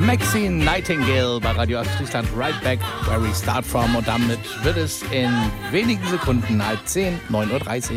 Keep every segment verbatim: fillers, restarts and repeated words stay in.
Maxine Nightingale bei Radio Ostfriesland, Right Back Where We Start From. Und damit wird es in wenigen Sekunden halb zehn, neun Uhr dreißig.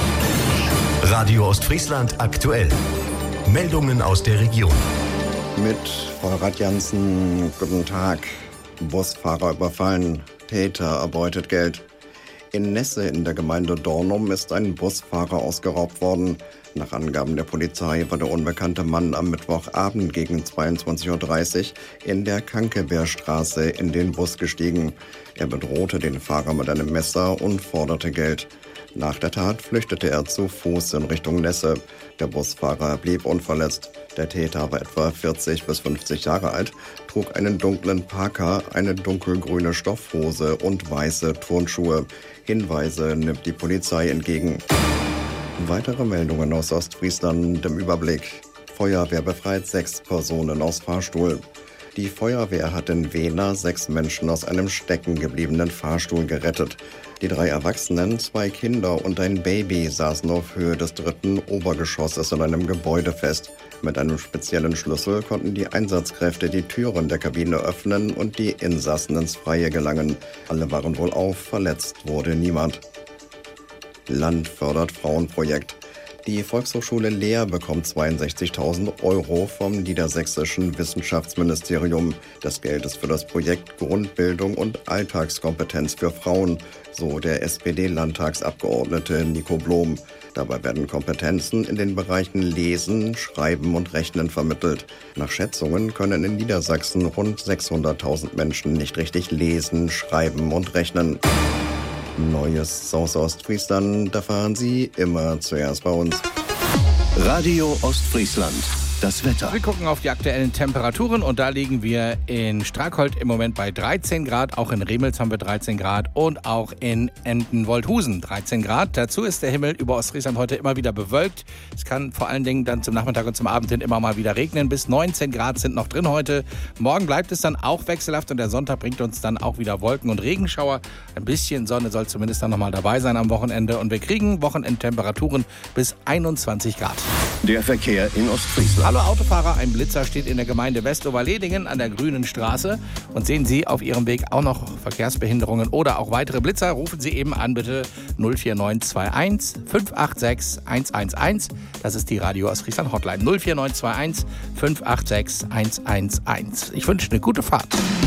Radio Ostfriesland aktuell. Meldungen aus der Region. Mit Frau Radjansen, guten Tag. Busfahrer überfallen, Täter erbeutet Geld. In Nesse in der Gemeinde Dornum ist ein Busfahrer ausgeraubt worden. Nach Angaben der Polizei war der unbekannte Mann am Mittwochabend gegen zweiundzwanzig Uhr dreißig in der Kankeberstraße in den Bus gestiegen. Er bedrohte den Fahrer mit einem Messer und forderte Geld. Nach der Tat flüchtete er zu Fuß in Richtung Nesse. Der Busfahrer blieb unverletzt. Der Täter war etwa vierzig bis fünfzig Jahre alt, trug einen dunklen Parker, eine dunkelgrüne Stoffhose und weiße Turnschuhe. Hinweise nimmt die Polizei entgegen. Weitere Meldungen aus Ostfriesland im Überblick. Feuerwehr befreit sechs Personen aus Fahrstuhl. Die Feuerwehr hat in Wehner sechs Menschen aus einem stecken gebliebenen Fahrstuhl gerettet. Die drei Erwachsenen, zwei Kinder und ein Baby saßen auf Höhe des dritten Obergeschosses in einem Gebäude fest. Mit einem speziellen Schlüssel konnten die Einsatzkräfte die Türen der Kabine öffnen und die Insassen ins Freie gelangen. Alle waren wohlauf, verletzt wurde niemand. Land fördert Frauenprojekt. Die Volkshochschule Leer bekommt zweiundsechzigtausend Euro vom niedersächsischen Wissenschaftsministerium. Das Geld ist für das Projekt Grundbildung und Alltagskompetenz für Frauen, so der S P D-Landtagsabgeordnete Nico Blom. Dabei werden Kompetenzen in den Bereichen Lesen, Schreiben und Rechnen vermittelt. Nach Schätzungen können in Niedersachsen rund sechshunderttausend Menschen nicht richtig lesen, schreiben und rechnen. Neues aus Ostfriesland erfahren Sie immer zuerst bei uns. Radio Ostfriesland. Das Wetter. Wir gucken auf die aktuellen Temperaturen und da liegen wir in Strackholt im Moment bei dreizehn Grad. Auch in Remels haben wir dreizehn Grad und auch in Entenwoldhusen dreizehn Grad. Dazu ist der Himmel über Ostfriesland heute immer wieder bewölkt. Es kann vor allen Dingen dann zum Nachmittag und zum Abend hin immer mal wieder regnen. Bis neunzehn Grad sind noch drin heute. Morgen bleibt es dann auch wechselhaft und der Sonntag bringt uns dann auch wieder Wolken und Regenschauer. Ein bisschen Sonne soll zumindest dann nochmal dabei sein am Wochenende. Und wir kriegen Wochenendtemperaturen bis einundzwanzig Grad. Der Verkehr in Ostfriesland. Hallo Autofahrer, ein Blitzer steht in der Gemeinde Westoverledingen an der Grünen Straße. Und sehen Sie auf Ihrem Weg auch noch Verkehrsbehinderungen oder auch weitere Blitzer, rufen Sie eben an bitte null vier neun zwei eins fünf acht sechs eins eins eins. Das ist die Radio Ostfriesland Hotline null vier neun zwei eins fünf acht sechs eins eins eins. Ich wünsche eine gute Fahrt.